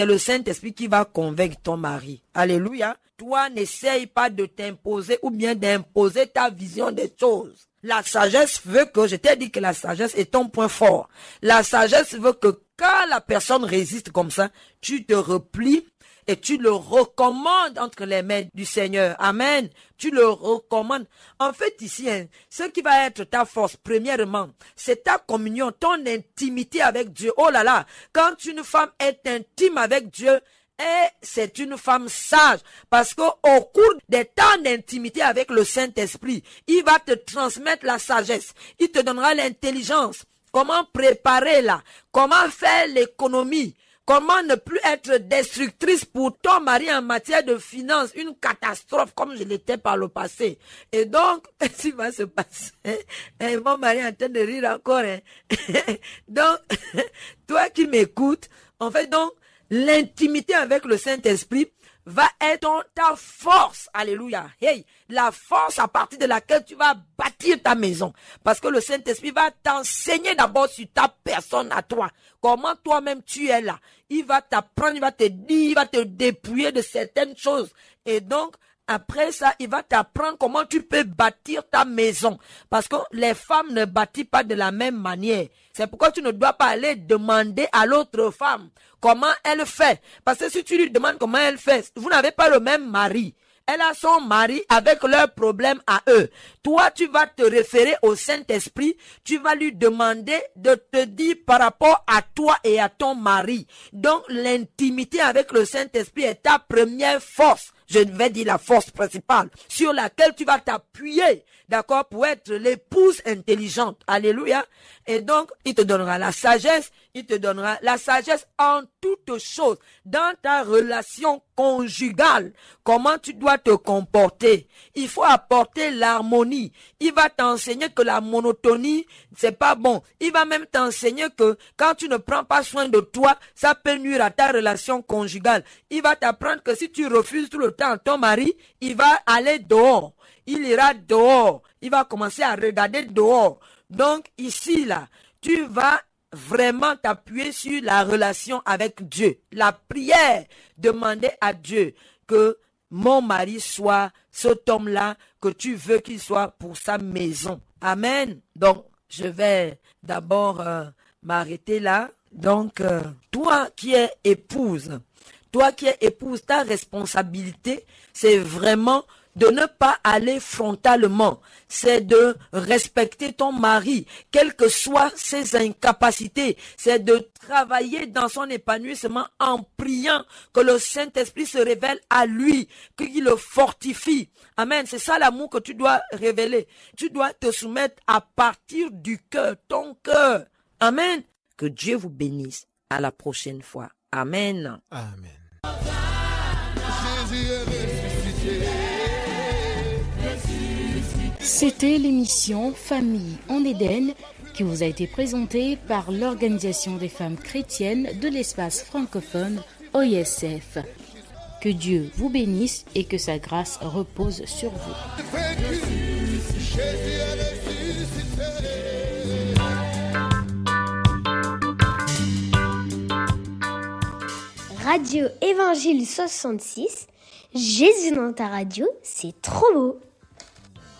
c'est le Saint-Esprit qui va convaincre ton mari. Alléluia. Toi, n'essaye pas de t'imposer ou bien d'imposer ta vision des choses. La sagesse veut que, je t'ai dit que la sagesse est ton point fort. La sagesse veut que quand la personne résiste comme ça, tu te replies et tu le recommandes entre les mains du Seigneur. Amen. Tu le recommandes. En fait, ici, ce qui va être ta force, premièrement, c'est ta communion, ton intimité avec Dieu. Oh là là, quand une femme est intime avec Dieu, et c'est une femme sage, parce qu'au cours des temps d'intimité avec le Saint-Esprit, il va te transmettre la sagesse, il te donnera l'intelligence, comment préparer là, comment faire l'économie, comment ne plus être destructrice pour ton mari en matière de finances, une catastrophe comme je l'étais par le passé. Et donc, qu'est-ce qui va se passer? Mon mari est en train de rire encore. Donc, toi qui m'écoutes, en fait, donc, l'intimité avec le Saint-Esprit va être ta force. Alléluia. Hey, la force à partir de laquelle tu vas bâtir ta maison. Parce que le Saint-Esprit va t'enseigner d'abord sur ta personne à toi. Comment toi-même tu es là. Il va t'apprendre, il va te dire, il va te dépouiller de certaines choses. Et donc, après ça, il va t'apprendre comment tu peux bâtir ta maison. Parce que les femmes ne bâtissent pas de la même manière. C'est pourquoi tu ne dois pas aller demander à l'autre femme comment elle fait. Parce que si tu lui demandes comment elle fait, vous n'avez pas le même mari. Elle a son mari avec leurs problèmes à eux. Toi, tu vas te référer au Saint-Esprit. Tu vas lui demander de te dire par rapport à toi et à ton mari. Donc, l'intimité avec le Saint-Esprit est ta première force. Je vais dire la force principale sur laquelle tu vas t'appuyer, d'accord, pour être l'épouse intelligente. Alléluia. Et donc, il te donnera la sagesse. Il te donnera la sagesse en toutes choses. Dans ta relation conjugale, comment tu dois te comporter. Il faut apporter l'harmonie. Il va t'enseigner que la monotonie, c'est pas bon. Il va même t'enseigner que quand tu ne prends pas soin de toi, ça peut nuire à ta relation conjugale. Il va t'apprendre que si tu refuses tout le temps ton mari, il va aller dehors. Il ira dehors. Il va commencer à regarder dehors. Donc ici, là, tu vas vraiment t'appuyer sur la relation avec Dieu. La prière, demander à Dieu que mon mari soit cet homme-là que tu veux qu'il soit pour sa maison. Amen. Donc, je vais d'abord m'arrêter là. Donc, toi qui es épouse, ta responsabilité, c'est vraiment de ne pas aller frontalement, c'est de respecter ton mari, quelles que soient ses incapacités, c'est de travailler dans son épanouissement en priant que le Saint-Esprit se révèle à lui, qu'il le fortifie. Amen, c'est ça l'amour que tu dois révéler. Tu dois te soumettre à partir du cœur, ton cœur. Amen. Que Dieu vous bénisse. À la prochaine fois. Amen. Amen. C'était l'émission Famille en Éden qui vous a été présentée par l'Organisation des femmes chrétiennes de l'espace francophone OISF. Que Dieu vous bénisse et que sa grâce repose sur vous. Radio Évangile 66, Jésus dans ta radio, c'est trop beau.